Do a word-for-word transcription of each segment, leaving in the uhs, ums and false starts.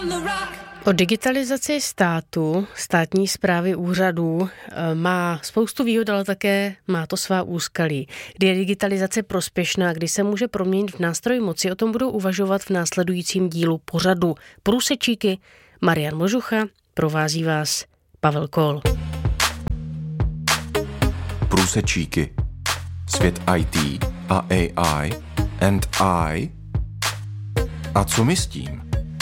O digitalizaci státu, státní správy úřadů má spoustu výhod, ale také má to svá úskalí. Kdy je digitalizace prospěšná, kdy se může proměnit v nástroj moci, o tom budou uvažovat v následujícím dílu pořadu Průsečíky. Marian Možucha, provází vás Pavel Kohl. Průsečíky. Svět í té a á í and I. A co my s tím?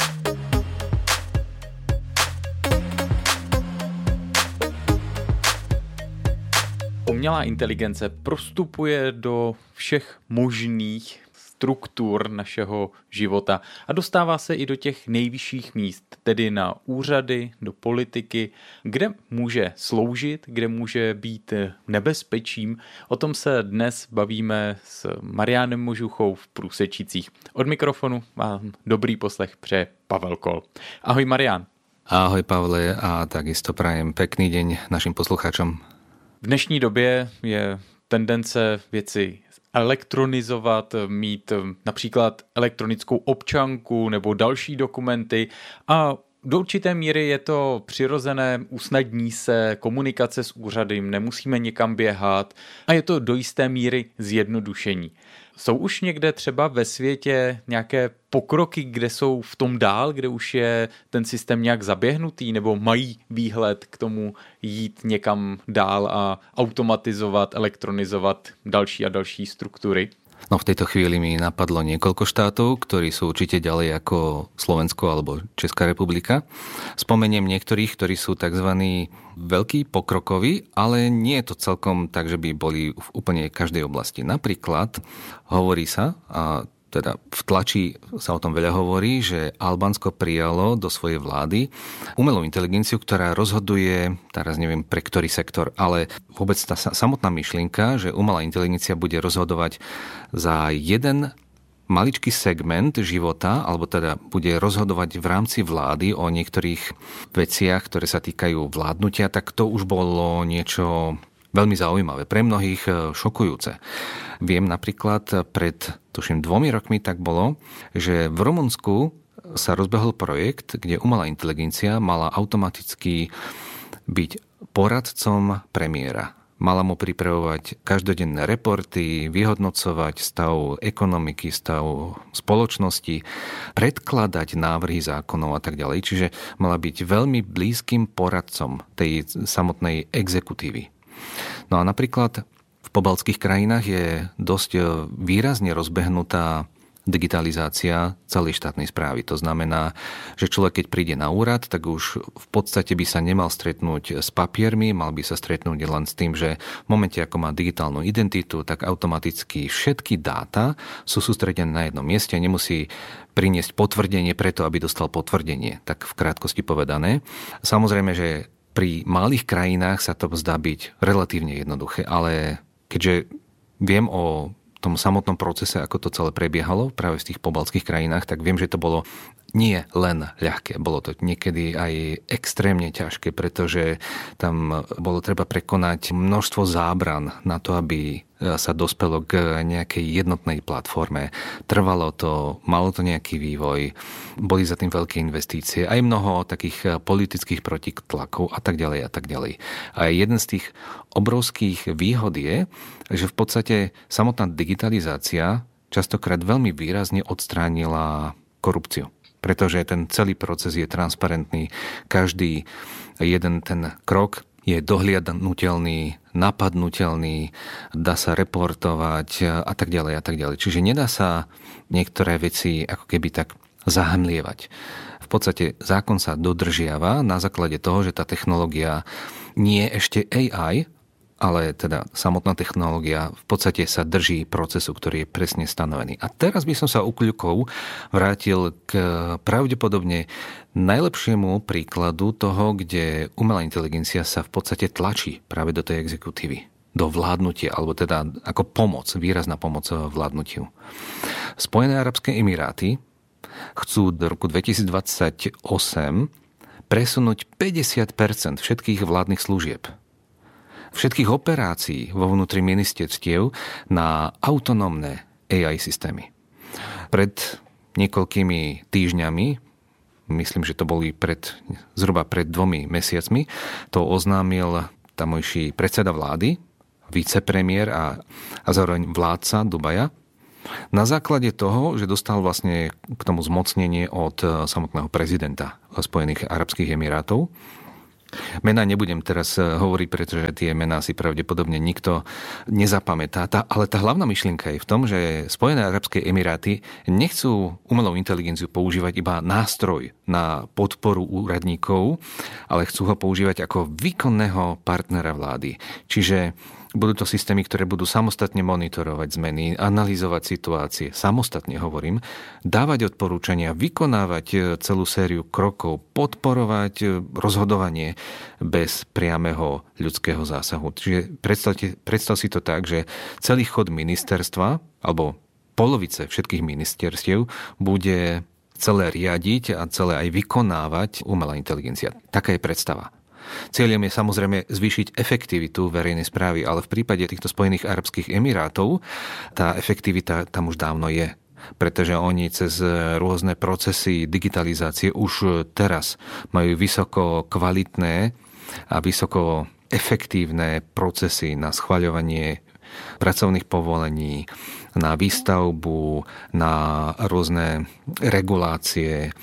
Umělá inteligence prostupuje do všech možných struktur našeho života a dostává se i do těch nejvyšších míst, tedy na úřady, do politiky, kde může sloužit, kde může být nebezpečím. O tom se dnes bavíme s Marianem Možuchou v Průsečících. Od mikrofonu vám dobrý poslech přeje Pavel Kohl. Ahoj Marian. Ahoj Pavle a takisto prajem pekný deň našim poslucháčom. V dnešní době je tendence věci elektronizovat, mít například elektronickou občanku nebo další dokumenty a do určité míry je to přirozené, usnadní se komunikace s úřady, nemusíme někam běhat a je to do jisté míry zjednodušení. Jsou už někde třeba ve světě nějaké pokroky, kde jsou v tom dál, kde už je ten systém nějak zaběhnutý, nebo mají výhled k tomu jít někam dál a automatizovat, elektronizovat další a další struktury? No v tejto chvíli mi napadlo niekoľko štátov, ktorí sú určite ďalej ako Slovensko alebo Česká republika. Spomeniem niektorých, ktorí sú tzv. Veľkí pokrokoví, ale nie je to celkom tak, že by boli v úplne každej oblasti. Napríklad hovorí sa, a teda v tlači sa o tom veľa hovorí, že Albánsko prijalo do svojej vlády umelú inteligenciu, ktorá rozhoduje, teraz neviem pre ktorý sektor, ale vôbec tá samotná myšlienka, že umelá inteligencia bude rozhodovať za jeden maličký segment života, alebo teda bude rozhodovať v rámci vlády o niektorých veciach, ktoré sa týkajú vládnutia, tak to už bolo niečo veľmi zaujímavé, pre mnohých šokujúce. Viem napríklad pred, tuším, dvomi rokmi tak bolo, že v Rumunsku sa rozbehol projekt, kde umelá inteligencia mala automaticky byť poradcom premiéra. Mala mu pripravovať každodenné reporty, vyhodnocovať stav ekonomiky, stav spoločnosti, predkladať návrhy zákonov a tak ďalej. Čiže mala byť veľmi blízkym poradcom tej samotnej exekutívy. No a napríklad v pobaltských krajinách je dosť výrazne rozbehnutá digitalizácia celej štátnej správy. To znamená, že človek, keď príde na úrad, tak už v podstate by sa nemal stretnúť s papiermi, mal by sa stretnúť len s tým, že v momente, ako má digitálnu identitu, tak automaticky všetky dáta sú sústredené na jednom mieste a nemusí priniesť potvrdenie preto, aby dostal potvrdenie. Tak v krátkosti povedané. Samozrejme, že pri malých krajinách sa to zdá byť relatívne jednoduché, ale keďže viem o tom samotnom procese, ako to celé prebiehalo práve v tých pobaltských krajinách, tak viem, že to bolo nie len ľahké. Bolo to niekedy aj extrémne ťažké, pretože tam bolo treba prekonať množstvo zábran na to, aby sa dospelo k nejakej jednotnej platforme. Trvalo to, malo to nejaký vývoj, boli za tým veľké investície, aj mnoho takých politických protitlakov a tak ďalej a tak ďalej. A jeden z tých obrovských výhod je, že v podstate samotná digitalizácia častokrát veľmi výrazne odstránila korupciu. Pretože ten celý proces je transparentný, každý jeden ten krok je dohliadnutelný, napadnutelný, dá sa reportovať a tak ďalej a tak ďalej. Čiže nedá sa niektoré veci ako keby tak zahmlievať. V podstate zákon sa dodržiava na základe toho, že tá technológia nie je ešte á í, ale teda samotná technológia v podstate sa drží procesu, ktorý je presne stanovený. A teraz by som sa ukľukov vrátil k pravdepodobne najlepšiemu príkladu toho, kde umelá inteligencia sa v podstate tlačí práve do tej exekutívy, do vládnutia, alebo teda ako pomoc, výrazná pomoc vládnutiu. Spojené arabské emiráty chcú do roku dvetisícdvadsaťosem presunúť päťdesiat percent všetkých vládnych služieb, všetkých operácií vo vnútri ministerstiev na autonómne á í systémy. Pred niekoľkými týždňami myslím, že to boli pred, zhruba pred dvomi mesiacmi, to oznámil tamojší predseda vlády, vicepremiér a, a zároveň vládca Dubaja, na základe toho, že dostal vlastne k tomu zmocnenie od samotného prezidenta Spojených arabských emirátov. Mená nebudem teraz hovoriť, pretože tie mená si pravdepodobne nikto nezapamätá. Tá, ale tá hlavná myšlienka je v tom, že Spojené arabské emiráty nechcú umelú inteligenciu používať iba nástroj na podporu úradníkov, ale chcú ho používať ako výkonného partnera vlády. Čiže budú to systémy, ktoré budú samostatne monitorovať zmeny, analyzovať situácie, samostatne hovorím, dávať odporúčania, vykonávať celú sériu krokov, podporovať rozhodovanie bez priameho ľudského zásahu. Čiže predstavte, predstav si to tak, že celý chod ministerstva, alebo polovice všetkých ministerstiev bude celé riadiť a celé aj vykonávať umelá inteligencia. Taká je predstava. Cieľom je samozrejme zvýšiť efektivitu verejnej správy, ale v prípade týchto Spojených arabských emirátov tá efektivita tam už dávno je. Pretože oni cez rôzne procesy digitalizácie už teraz majú vysoko kvalitné a vysoko efektívne procesy na schvaľovanie pracovných povolení, na výstavbu, na rôzne regulácie,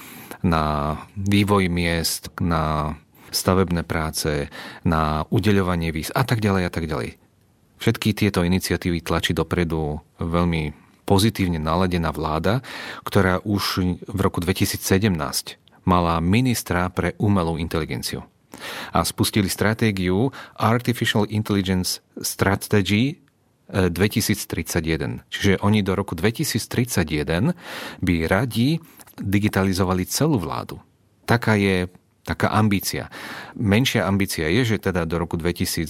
na vývoj miest, na stavebné práce, na udeľovanie víz a tak ďalej a tak ďalej. Všetky tieto iniciatívy tlačí dopredu veľmi pozitívne naladená vláda, ktorá už v roku dvetisícsedemnásť mala ministra pre umelú inteligenciu. A spustili stratégiu Artificial Intelligence Strategy dvetisíctridsaťjeden. Čiže oni do roku dvetisíctridsaťjeden by radi digitalizovali celú vládu. Taká je taká ambícia. Menšia ambícia je, že teda do roku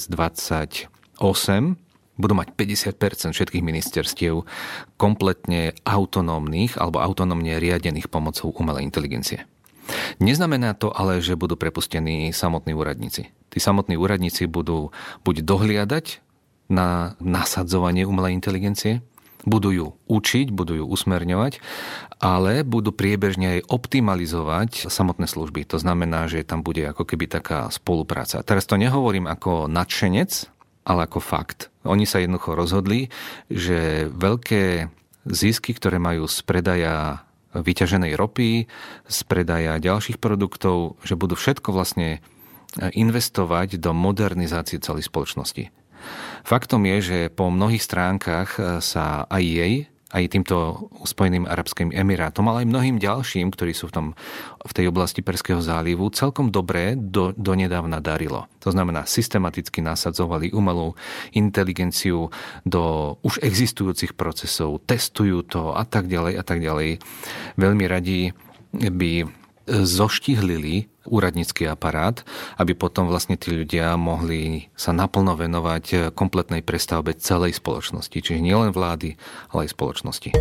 dvetisícdvadsaťosem budú mať päťdesiat percent všetkých ministerstiev kompletne autonómnych alebo autonómne riadených pomocou umelej inteligencie. Neznamená to ale, že budú prepustení samotní úradníci. Tí samotní úradníci budú buď dohliadať na nasadzovanie umelej inteligencie, budú ju učiť, budú ju usmerňovať, ale budú priebežne aj optimalizovať samotné služby. To znamená, že tam bude ako keby taká spolupráca. Teraz to nehovorím ako nadšenec, ale ako fakt. Oni sa jednoducho rozhodli, že veľké zisky, ktoré majú z predaja vyťaženej ropy, z predaja ďalších produktov, že budú všetko vlastne investovať do modernizácie celej spoločnosti. Faktom je, že po mnohých stránkach sa aj jej, aj týmto Spojeným arabským emirátom, ale aj mnohým ďalším, ktorí sú v, tom, v tej oblasti Perského zálivu, celkom dobre do, donedávna darilo. To znamená, systematicky nasadzovali umelú inteligenciu do už existujúcich procesov, testujú to a tak ďalej a tak ďalej. Veľmi radi by zoštihlili úradnícky aparát, aby potom vlastne tí ľudia mohli sa naplno venovať kompletnej prestavbe celej spoločnosti. Čiže nielen vlády, ale aj spoločnosti.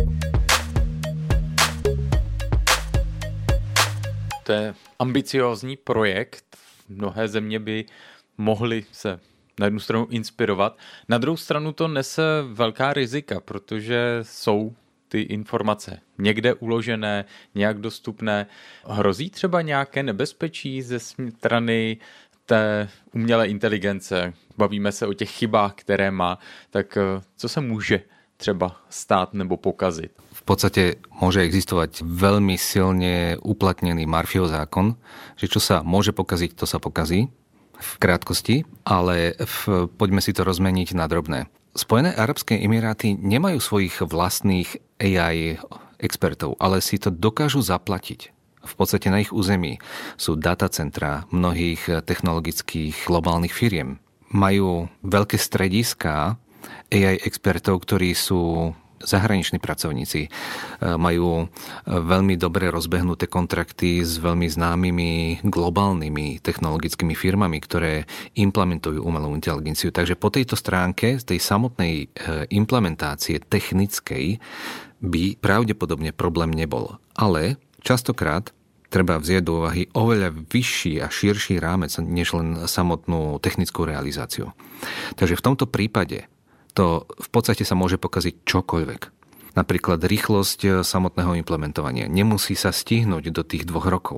To je ambiciózní projekt. Mnohé země by mohly se na jednu stranu inspirovat. Na druhou stranu to nese velká rizika, protože jsou ty informace někde uložené, nějak dostupné. Hrozí třeba nějaké nebezpečí ze strany té umělé inteligence? Bavíme se o těch chybách, které má. Tak co se může třeba stát nebo pokazit? V podstate môže existovať veľmi silne uplatnený Murphyho zákon, že čo sa môže pokaziť, to sa pokazí v krátkosti, ale v, poďme si to rozmeniť na drobné. Spojené arabské emiráty nemajú svojich vlastných á í expertov, ale si to dokážu zaplatiť. V podstate na ich území sú datacentra mnohých technologických globálnych firiem. Majú veľké strediská á í expertov, ktorí sú zahraniční pracovníci. Majú veľmi dobre rozbehnuté kontrakty s veľmi známymi globálnymi technologickými firmami, ktoré implementujú umelú inteligenciu. Takže po tejto stránke, z tej samotnej implementácie technickej, by pravdepodobne problém nebol. Ale častokrát treba vziať do úvahy oveľa vyšší a širší rámec, než len samotnú technickú realizáciu. Takže v tomto prípade to v podstate sa môže pokaziť čokoľvek. Napríklad rýchlosť samotného implementovania. Nemusí sa stihnúť do tých dvoch rokov.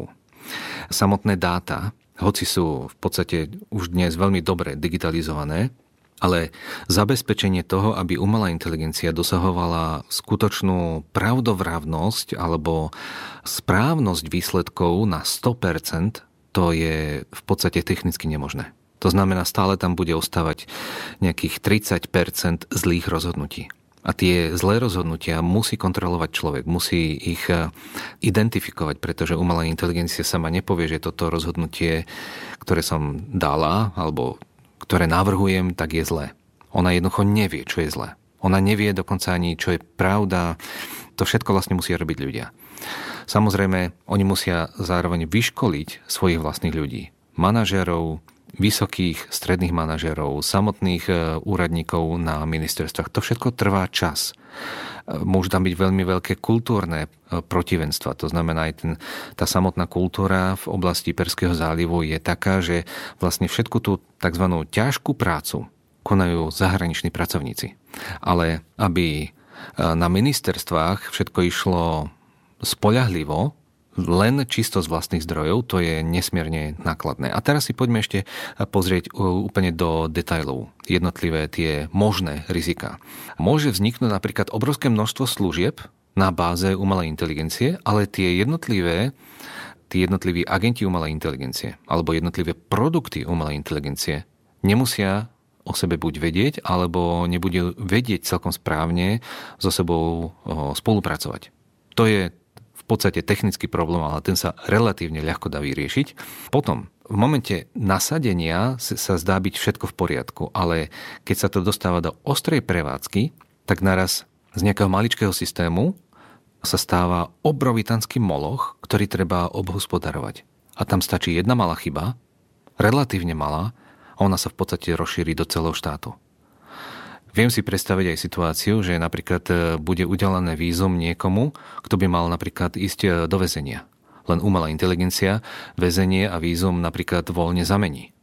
samotné dáta, hoci sú v podstate už dnes veľmi dobre digitalizované, ale zabezpečenie toho, aby umelá inteligencia dosahovala skutočnú pravdovravnosť alebo správnosť výsledkov na sto percent, to je v podstate technicky nemožné. To znamená, stále tam bude ostávať nejakých tridsať percent zlých rozhodnutí. A tie zlé rozhodnutia musí kontrolovať človek, musí ich identifikovať, pretože umelá inteligencia sama nepovie, že toto rozhodnutie, ktoré som dala, alebo ktoré navrhujem, tak je zlé. Ona jednoducho nevie, čo je zlé. Ona nevie dokonca ani, čo je pravda. To všetko vlastne musia robiť ľudia. Samozrejme, oni musia zároveň vyškoliť svojich vlastných ľudí. Manažérov, vysokých, stredných manažérov, samotných úradníkov na ministerstvách. To všetko trvá čas. Môžu tam byť veľmi veľké kultúrne protivenstva. To znamená, aj ten, tá samotná kultúra v oblasti Perského zálivu je taká, že vlastne všetku tú tzv. Ťažkú prácu konajú zahraniční pracovníci. Ale aby na ministerstvách všetko išlo spoľahlivo, len čisto z vlastných zdrojov, to je nesmierne nákladné. A teraz si poďme ešte pozrieť úplne do detailov jednotlivé tie možné rizika. Môže vzniknúť napríklad obrovské množstvo služieb na báze umelej inteligencie, ale tie jednotlivé, tie jednotliví agenti umelej inteligencie alebo jednotlivé produkty umelej inteligencie nemusia o sebe buď vedieť, alebo nebudú vedieť celkom správne so sebou spolupracovať. To je v podstate technický problém, ale ten sa relatívne ľahko dá vyriešiť. Potom, v momente nasadenia sa zdá byť všetko v poriadku, ale keď sa to dostáva do ostrej prevádzky, tak naraz z nejakého maličkého systému sa stáva obrovitanský moloch, ktorý treba obhospodarovať. A tam stačí jedna malá chyba, relatívne malá, a ona sa v podstate rozšíri do celého štátu. Viem si predstaviť aj situáciu, že napríklad bude udelené vízum niekomu, kto by mal napríklad ísť do väzenia. Len umelá inteligencia väzenie a vízum napríklad voľne zamení.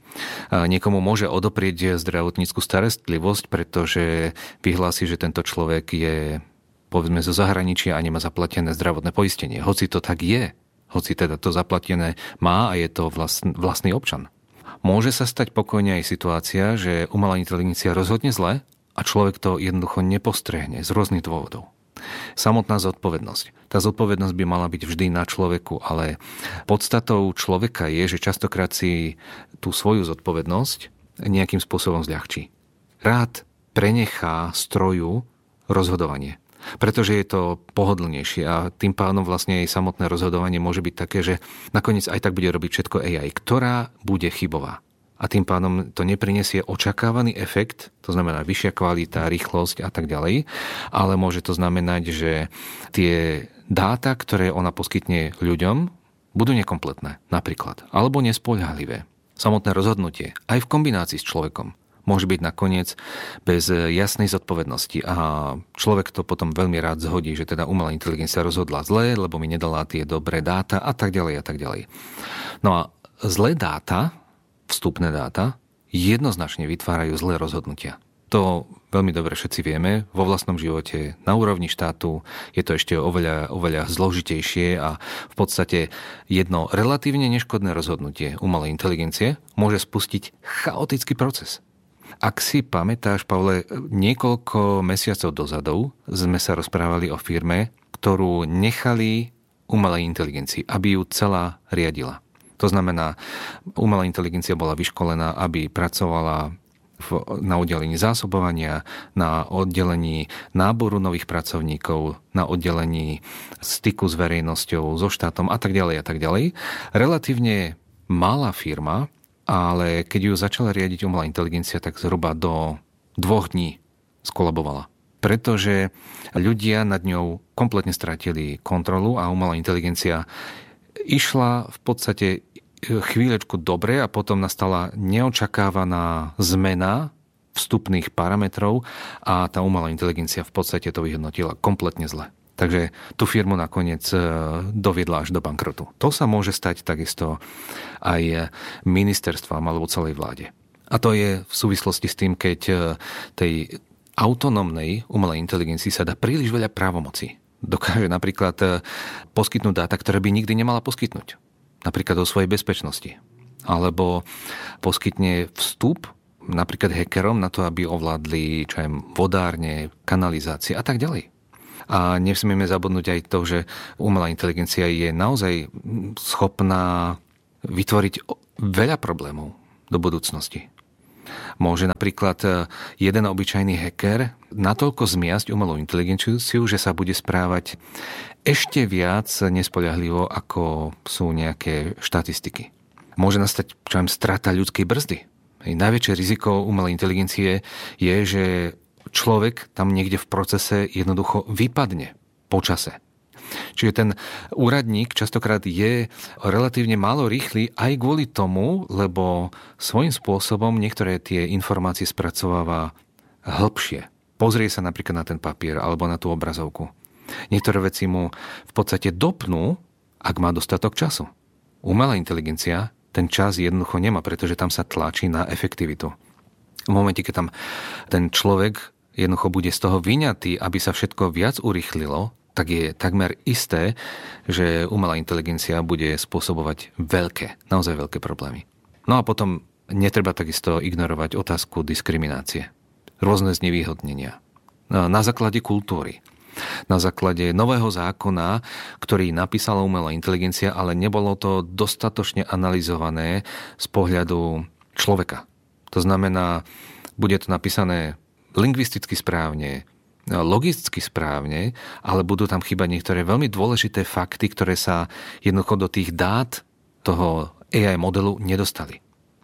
A niekomu môže odoprieť zdravotnícku starostlivosť, pretože vyhlási, že tento človek je povedzme zo zahraničia a nemá zaplatené zdravotné poistenie. Hoci to tak je, hoci teda to zaplatené má a je to vlastný, vlastný občan. Môže sa stať pokojne aj situácia, že umelá inteligencia rozhodne zle a človek to jednoducho nepostrehne z rôznych dôvodov. Samotná zodpovednosť. Tá zodpovednosť by mala byť vždy na človeku, ale podstatou človeka je, že častokrát si tú svoju zodpovednosť nejakým spôsobom zľahčí. Rád prenechá stroju rozhodovanie, pretože je to pohodlnejšie a tým pádom vlastne aj samotné rozhodovanie môže byť také, že nakoniec aj tak bude robiť všetko á í, ktorá bude chybová. A tým pádom to neprinesie očakávaný efekt, to znamená vyššia kvalita, rýchlosť a tak ďalej, ale môže to znamenať, že tie dáta, ktoré ona poskytne ľuďom, budú nekompletné napríklad, alebo nespoľahlivé. Samotné rozhodnutie, aj v kombinácii s človekom, môže byť nakoniec bez jasnej zodpovednosti a človek to potom veľmi rád zhodí, že teda umelá inteligencia rozhodla zle, lebo mi nedala tie dobré dáta a tak ďalej a tak ďalej. No a zlé dáta, vstupné dáta, jednoznačne vytvárajú zlé rozhodnutia. To veľmi dobre všetci vieme vo vlastnom živote. Na úrovni štátu je to ešte oveľa, oveľa zložitejšie a v podstate jedno relatívne neškodné rozhodnutie umelej inteligencie môže spustiť chaotický proces. Ak si pamätáš, Pavle, niekoľko mesiacov dozadu sme sa rozprávali o firme, ktorú nechali umelej inteligencii, aby ju celá riadila. To znamená, umelá inteligencia bola vyškolená, aby pracovala v, na oddelení zásobovania, na oddelení náboru nových pracovníkov, na oddelení styku s verejnosťou, so štátom a tak ďalej a tak ďalej. Relatívne malá firma, ale keď ju začala riadiť umelá inteligencia, tak zhruba do dvoch dní skolabovala. Pretože ľudia nad ňou kompletne stratili kontrolu a umelá inteligencia išla v podstate chvíľečku dobre a potom nastala neočakávaná zmena vstupných parametrov a tá umelá inteligencia v podstate to vyhodnotila kompletne zle. Takže tú firmu nakoniec doviedla až do bankrotu. To sa môže stať takisto aj ministerstvám alebo celej vláde. A to je v súvislosti s tým, keď tej autonómnej umelej inteligencii sa dá príliš veľa právomocí. Dokáže napríklad poskytnúť dáta, ktoré by nikdy nemala poskytnúť. napríklad o svojej bezpečnosti. Alebo poskytne vstup napríklad hackerom na to, aby ovládli čo aj vodárne, kanalizácie a tak ďalej. A nesmieme zabudnúť aj to, že umelá inteligencia je naozaj schopná vytvoriť veľa problémov do budúcnosti. Môže napríklad jeden obyčajný hacker natoľko zmiasť umelú inteligenciu, že sa bude správať ešte viac nespoľahlivo, ako sú nejaké štatistiky. Môže nastať čo aj strata ľudskej brzdy. Najväčšie riziko umelej inteligencie je, že človek tam niekde v procese jednoducho vypadne po čase. Čiže ten úradník častokrát je relatívne málo rýchly aj kvôli tomu, lebo svojím spôsobom niektoré tie informácie spracováva hĺbšie. Pozrie sa napríklad na ten papier alebo na tú obrazovku. Niektoré veci mu v podstate dopnú, ak má dostatok času. Umelá inteligencia ten čas jednoducho nemá, pretože tam sa tlačí na efektivitu. V momente, keď tam ten človek jednoducho bude z toho vyňatý, aby sa všetko viac urýchlilo, tak je takmer isté, že umelá inteligencia bude spôsobovať veľké, naozaj veľké problémy. No a potom netreba takisto ignorovať otázku diskriminácie. Rôzne znevýhodnenia. Na základe kultúry. Na základe nového zákona, ktorý napísala umelá inteligencia, ale nebolo to dostatočne analyzované z pohľadu človeka. To znamená, bude to napísané lingvisticky správne, logicky správne, ale budú tam chýbať niektoré veľmi dôležité fakty, ktoré sa jednoducho do tých dát toho á í modelu nedostali.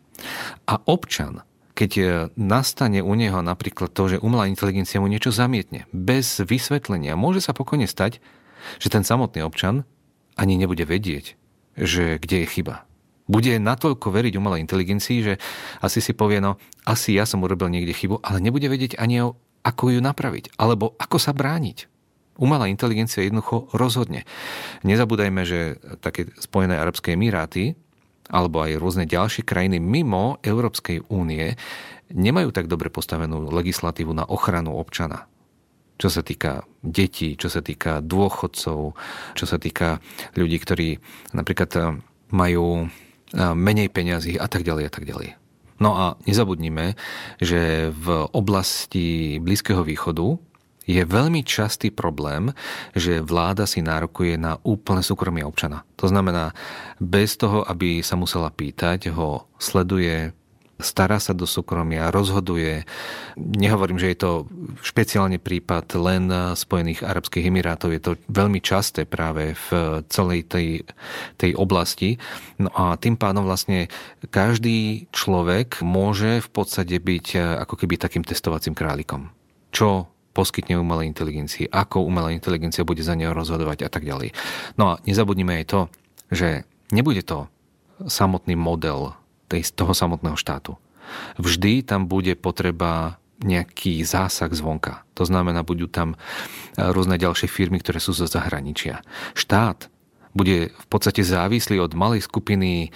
A občan, keď nastane u neho napríklad to, že umelá inteligencia mu niečo zamietne, bez vysvetlenia, môže sa pokojne stať, že ten samotný občan ani nebude vedieť, že kde je chyba. Bude natoľko veriť umelej inteligencii, že asi si povie, no asi ja som urobil niekde chybu, ale nebude vedieť ani ako ju napraviť, alebo ako sa brániť. Umelá inteligencia jednoducho rozhodne. Nezabúdajme, že také Spojené arabské emiráty alebo aj rôzne ďalšie krajiny mimo Európskej únie nemajú tak dobre postavenú legislatívu na ochranu občana. Čo sa týka detí, čo sa týka dôchodcov, čo sa týka ľudí, ktorí napríklad majú menej peňazí a tak ďalej a tak ďalej. No a nezabudnime, že v oblasti Blízkeho východu je veľmi častý problém, že vláda si nárokuje na úplné súkromie občana. To znamená, bez toho, aby sa musela pýtať, ho sleduje, stará sa do súkromia, rozhoduje. Nehovorím, že je to špeciálne prípad len Spojených arabských emirátov, je to veľmi časté práve v celej tej, tej oblasti. No a tým pádom vlastne každý človek môže v podstate byť ako keby takým testovacím králikom. Čo poskytne umelej inteligencii, ako umelá inteligencia bude za neho rozhodovať a tak ďalej. No a nezabudnime aj to, že nebude to samotný model tej, toho samotného štátu. Vždy tam bude potreba nejaký zásah zvonka. To znamená, budú tam rôzne ďalšie firmy, ktoré sú zo zahraničia. Štát bude v podstate závislý od malej skupiny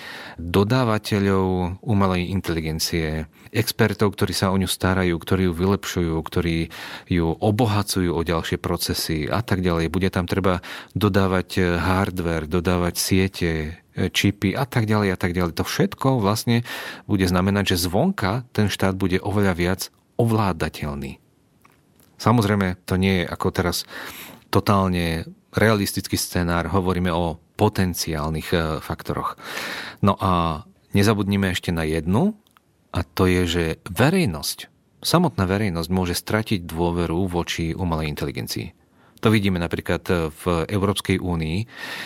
dodávateľov umelej inteligencie, expertov, ktorí sa o ňu starajú, ktorí ju vylepšujú, ktorí ju obohacujú o ďalšie procesy a tak ďalej. Bude tam treba dodávať hardware, dodávať siete, čipy a tak ďalej a tak ďalej. To všetko vlastne bude znamenať, že zvonka ten štát bude oveľa viac ovládateľný. Samozrejme, to nie je ako teraz totálne realistický scenár, hovoríme o potenciálnych faktoroch. No a nezabudnime ešte na jednu, a to je, že verejnosť, samotná verejnosť môže stratiť dôveru voči umelej inteligencii. To vidíme napríklad v Európskej únii,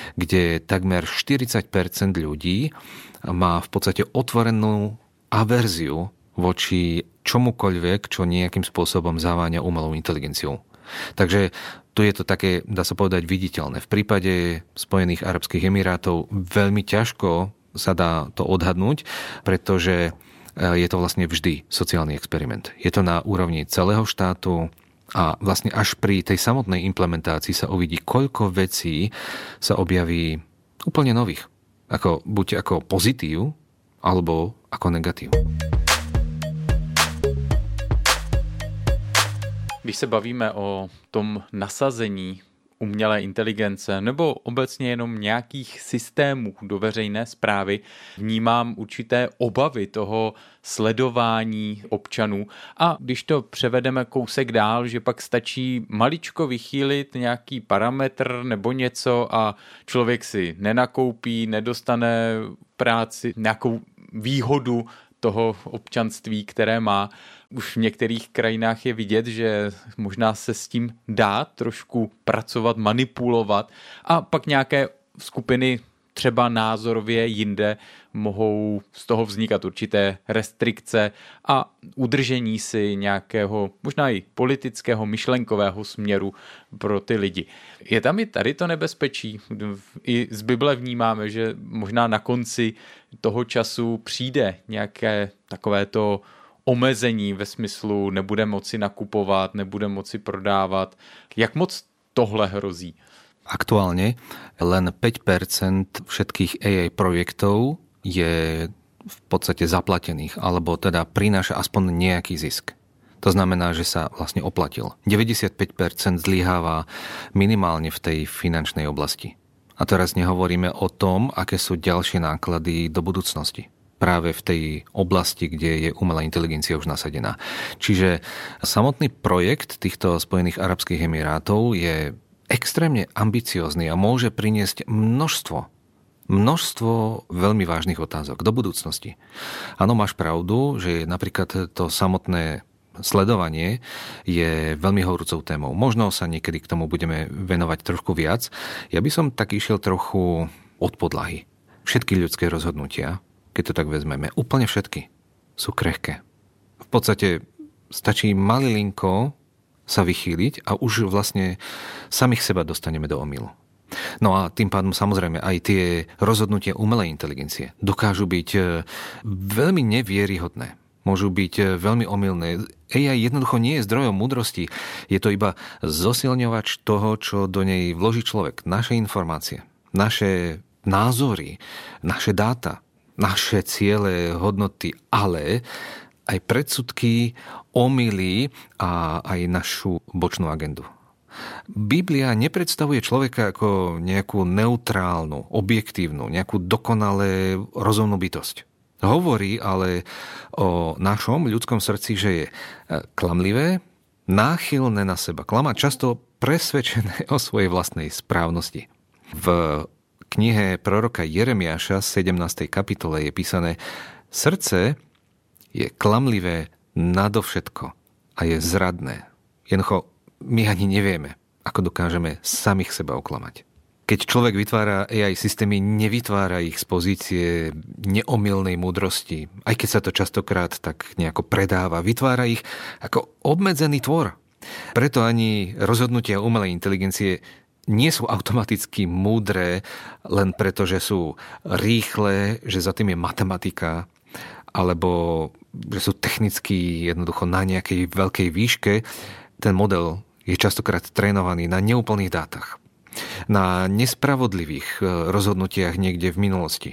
kde takmer štyridsať percent ľudí má v podstate otvorenú averziu voči čomukoľvek, čo nejakým spôsobom zaváňa umelou inteligenciou. Takže tu je to také, dá sa povedať, viditeľné. V prípade Spojených arabských emirátov veľmi ťažko sa dá to odhadnúť, pretože je to vlastne vždy sociálny experiment. Je to na úrovni celého štátu a vlastne až pri tej samotnej implementácii sa uvidí, koľko vecí sa objaví úplne nových. Ako, buď ako pozitív, alebo ako negatív. Když se bavíme o tom nasazení umělé inteligence nebo obecně jenom nějakých systémů do veřejné správy vnímám určité obavy toho sledování občanů. A když to převedeme kousek dál, že pak stačí maličko vychýlit nějaký parametr nebo něco a člověk si nenakoupí, nedostane práci, nějakou výhodu toho občanství, které má. Už v některých krajinách je vidět, že možná se s tím dá trošku pracovat, manipulovat a pak nějaké skupiny třeba názorově jinde mohou z toho vznikat určité restrikce a udržení si nějakého možná i politického, myšlenkového směru pro ty lidi. Je tam i tady to nebezpečí. I z Bible vnímáme, že možná na konci toho času přijde nějaké takovéto omezení ve smyslu nebude moci nakupovat, nebude moci prodávat. Jak moc tohle hrozí? Aktuálne len päť percent všetkých á í projektov je v podstate zaplatených, alebo teda prináša aspoň nejaký zisk. To znamená, že sa vlastne oplatil. deväťdesiatpäť percent zlyháva minimálne v tej finančnej oblasti. A teraz nehovoríme o tom, aké sú ďalšie náklady do budúcnosti. Práve v tej oblasti, kde je umelá inteligencia už nasadená. Čiže samotný projekt týchto Spojených arabských emirátov je extrémne ambiciózny a môže priniesť množstvo, množstvo veľmi vážnych otázok do budúcnosti. Áno, máš pravdu, že napríklad to samotné sledovanie je veľmi horúcou témou. Možno sa niekedy k tomu budeme venovať trošku viac. Ja by som tak išiel trochu od podlahy. Všetky ľudské rozhodnutia, keď to tak vezmeme, úplne všetky sú krehké. V podstate stačí malilinko sa vychýliť a už vlastne samých seba dostaneme do omylu. No a tým pádom samozrejme aj tie rozhodnutia umelej inteligencie dokážu byť veľmi nevieryhodné. Môžu byť veľmi omylné. á í jednoducho nie je zdrojom múdrosti. Je to iba zosilňovač toho, čo do nej vloží človek. Naše informácie, naše názory, naše dáta, naše ciele, hodnoty, ale aj predsudky, omyly a aj našu bočnú agendu. Biblia nepredstavuje človeka ako nejakú neutrálnu, objektívnu, nejakú dokonale rozumnú bytosť. Hovorí ale o našom ľudskom srdci, že je klamlivé, náchylné na seba. Klama často presvedčené o svojej vlastnej správnosti. V knihe proroka Jeremiáša sedemnástej kapitole je písané: srdce je klamlivé nadovšetko a je zradné. Jednoducho, my ani nevieme, ako dokážeme samých seba oklamať. Keď človek vytvára á í systémy, nevytvára ich z pozície neomylnej múdrosti, aj keď sa to častokrát tak nejako predáva. Vytvára ich ako obmedzený tvor. Preto ani rozhodnutia umelej inteligencie nie sú automaticky múdre, len preto, že sú rýchle, že za tým je matematika, alebo že sú technicky jednoducho na nejakej veľkej výške. Ten model je častokrát trénovaný na neúplných dátach, na nespravodlivých rozhodnutiach niekde v minulosti,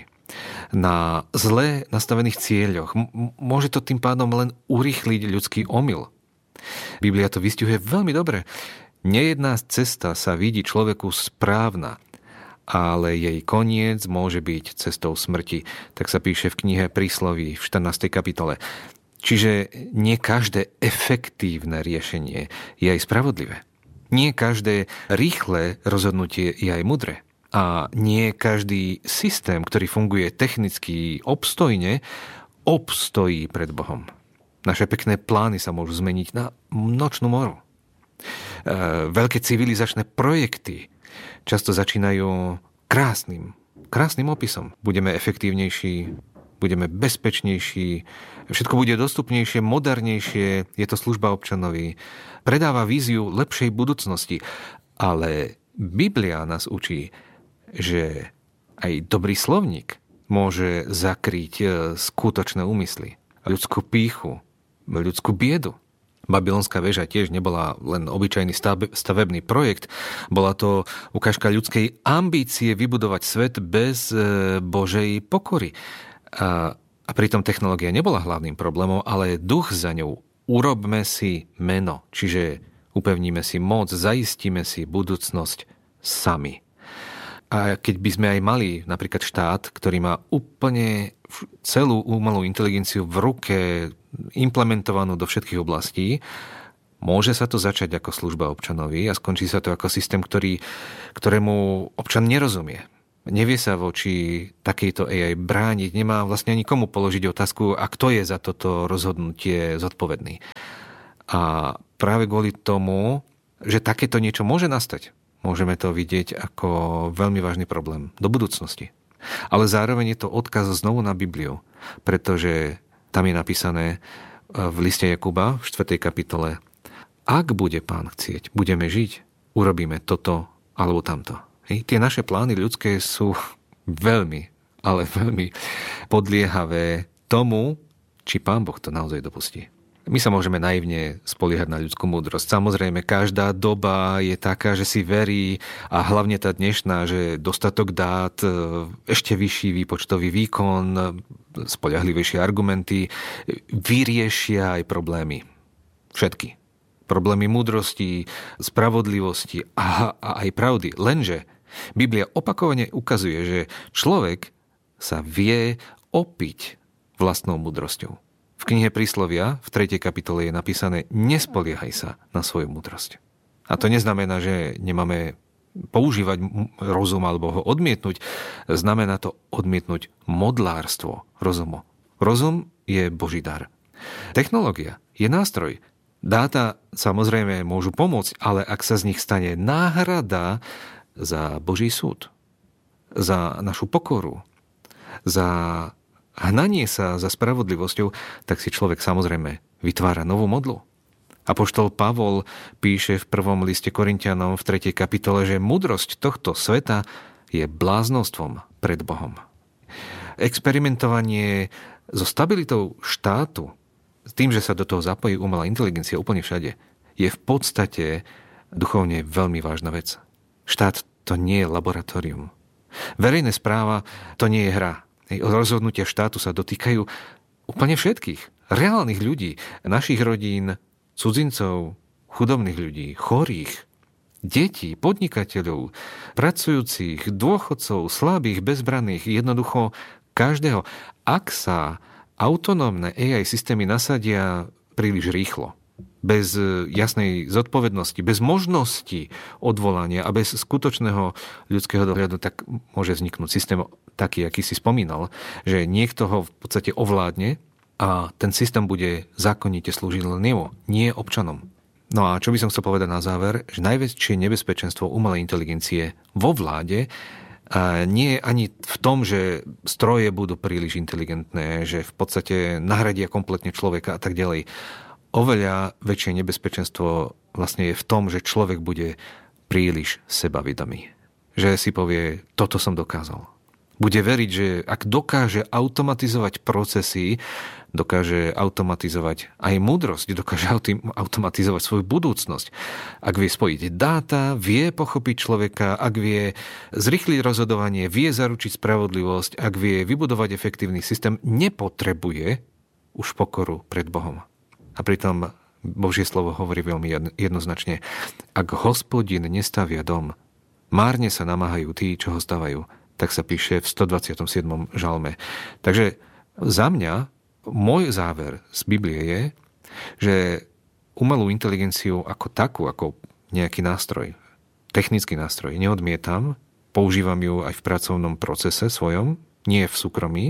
na zle nastavených cieľoch. Môže to tým pádom len urýchliť ľudský omyl. Biblia to vystihuje veľmi dobre. Nejedná cesta sa vidí človeku správna, ale jej koniec môže byť cestou smrti. Tak sa píše v knihe Prísloví v štrnástej kapitole. Čiže nie každé efektívne riešenie je aj spravodlivé. Nie každé rýchle rozhodnutie je aj mudré. A nie každý systém, ktorý funguje technicky obstojne, obstojí pred Bohom. Naše pekné plány sa môžu zmeniť na nočnú moru. Veľké civilizačné projekty často začínajú krásnym, krásnym opisom. Budeme efektívnejší, budeme bezpečnejší, všetko bude dostupnejšie, modernejšie, je to služba občanovi, predáva víziu lepšej budúcnosti. Ale Biblia nás učí, že aj dobrý slovník môže zakryť skutočné úmysly, ľudskú pýchu, ľudskú biedu. Babylonská väža tiež nebola len obyčajný stavebný projekt, bola to ukážka ľudskej ambície vybudovať svet bez Božej pokory. A, a pritom technológia nebola hlavným problémom, ale duch za ňou. Urobme si meno, čiže upevníme si moc, zaistíme si budúcnosť sami. A keď by sme aj mali napríklad štát, ktorý má úplne celú umelú inteligenciu v ruke implementovanú do všetkých oblastí, môže sa to začať ako služba občanovi a skončí sa to ako systém, ktorý, ktorému občan nerozumie. Nevie sa voči takejto á í brániť, nemá vlastne ani komu položiť otázku, a kto je za toto rozhodnutie zodpovedný. A práve kvôli tomu, že takéto niečo môže nastať, môžeme to vidieť ako veľmi vážny problém do budúcnosti. Ale zároveň je to odkaz znovu na Bibliu, pretože tam je napísané v liste Jakuba v štvrtej kapitole: ak bude Pán chcieť, budeme žiť, urobíme toto alebo tamto. Hej. Tie naše plány ľudské sú veľmi, ale veľmi podliehavé tomu, či Pán Boh to naozaj dopustí. My sa môžeme naivne spoliehať na ľudskú múdrosť. Samozrejme, každá doba je taká, že si verí, a hlavne tá dnešná, že dostatok dát, ešte vyšší výpočtový výkon, spoľahlivejšie argumenty vyriešia aj problémy. Všetky. Problémy múdrosti, spravodlivosti a, a aj pravdy. Lenže Biblia opakovane ukazuje, že človek sa vie opiť vlastnou múdrosťou. V knihe Príslovia v tretej kapitole je napísané: nespoliehaj sa na svoju múdrosť. A to neznamená, že nemáme používať rozum alebo ho odmietnúť. Znamená to odmietnúť modlárstvo rozumu. Rozum je Boží dar. Technológia je nástroj. Dáta samozrejme môžu pomôcť, ale ak sa z nich stane náhrada za Boží súd, za našu pokoru, za hnanie sa za spravodlivosťou, tak si človek samozrejme vytvára novú modlu. Apoštol Pavol píše v prvom liste Korinťanom v tretej kapitole, že múdrosť tohto sveta je bláznostvom pred Bohom. Experimentovanie so stabilitou štátu, s tým, že sa do toho zapojí umelá inteligencia úplne všade, je v podstate duchovne veľmi vážna vec. Štát to nie je laboratórium. Verejná správa to nie je hra. Rozhodnutia štátu sa dotýkajú úplne všetkých. Reálnych ľudí, našich rodín, cudzincov, chudobných ľudí, chorých, detí, podnikateľov, pracujúcich, dôchodcov, slabých, bezbranných, jednoducho každého. Ak sa autonómne á í systémy nasadia príliš rýchlo, bez jasnej zodpovednosti, bez možnosti odvolania a bez skutočného ľudského dohľadu, tak môže vzniknúť systém taký, aký si spomínal, že niekto ho v podstate ovládne a ten systém bude zákonite slúžiť len jemu, nie občanom. No a čo by som chcel povedať na záver, že najväčšie nebezpečenstvo umelej inteligencie vo vláde nie je ani v tom, že stroje budú príliš inteligentné, že v podstate nahradia kompletne človeka a tak ďalej. Oveľa väčšie nebezpečenstvo vlastne je v tom, že človek bude príliš sebavedomý. Že si povie, toto som dokázal. Bude veriť, že ak dokáže automatizovať procesy, dokáže automatizovať aj múdrosť, dokáže automatizovať svoju budúcnosť. Ak vie spojiť dáta, vie pochopiť človeka, ak vie zrýchliť rozhodovanie, vie zaručiť spravodlivosť, ak vie vybudovať efektívny systém, nepotrebuje už pokoru pred Bohom. A pritom Božie slovo hovorí veľmi jednoznačne: ak Hospodin nestavia dom, márne sa namáhajú tí, čo ho stavajú. Tak sa píše v stodvadsiatom siedmom žalme. Takže za mňa, môj záver z Biblie je, že umelú inteligenciu ako takú, ako nejaký nástroj, technický nástroj, neodmietam, používam ju aj v pracovnom procese svojom, nie v súkromí,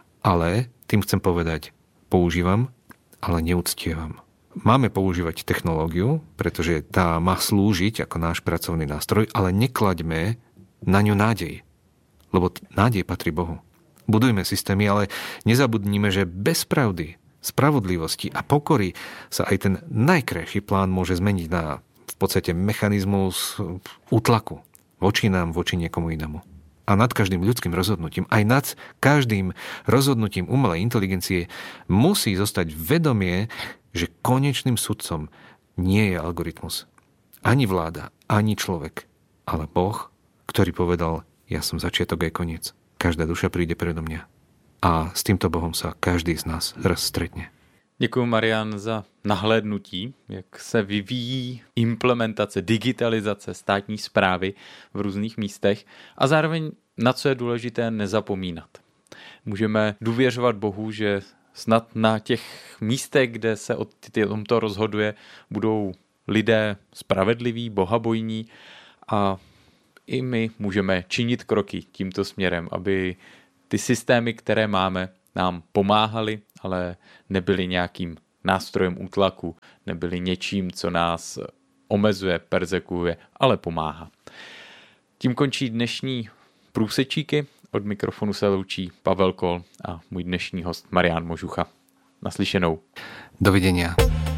ale tým chcem povedať, používam, ale neúctievam. Máme používať technológiu, pretože tá má slúžiť ako náš pracovný nástroj, ale neklaďme na ňu nádej. Lebo nádej patrí Bohu. Budujme systémy, ale nezabudnime, že bez pravdy, spravodlivosti a pokory sa aj ten najkrajší plán môže zmeniť na v podstate mechanizmus útlaku voči nám, voči niekomu inému. A nad každým ľudským rozhodnutím, aj nad každým rozhodnutím umelej inteligencie musí zostať vedomie, že konečným sudcom nie je algoritmus. Ani vláda, ani človek, ale Boh, ktorý povedal: ja som začiatok aj koniec. Každá duša príde predo mňa. A s týmto Bohom sa každý z nás raz stretne. Děkuji, Marian, za nahlédnutí, jak se vyvíjí implementace, digitalizace státní správy v různých místech a zároveň na co je důležité nezapomínat. Můžeme důvěřovat Bohu, že snad na těch místech, kde se o tomto rozhoduje, budou lidé spravedliví, bohabojní a i my můžeme činit kroky tímto směrem, aby ty systémy, které máme, nám pomáhaly, ale nebyly nějakým nástrojem útlaku, nebyly něčím, co nás omezuje, perzekuje, ale pomáhá. Tím končí dnešní průsečíky. Od mikrofonu se loučí Pavel Kol a můj dnešní host Marián Možucha. Naslyšenou. Dovidenia.